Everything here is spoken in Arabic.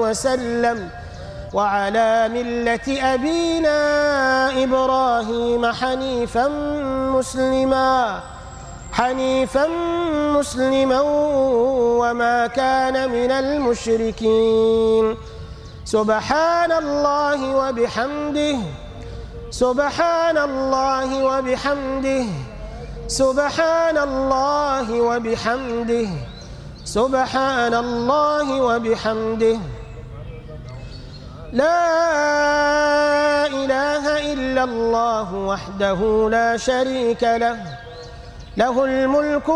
وسلم وعلى ملة أبينا إبراهيم حنيفا مسلما وما كان من المشركين. سبحان الله وبحمده سبحان الله وبحمده سبحان الله وبحمده سبحان الله وبحمده لا إله إلا الله وحده لا شريك له له الملك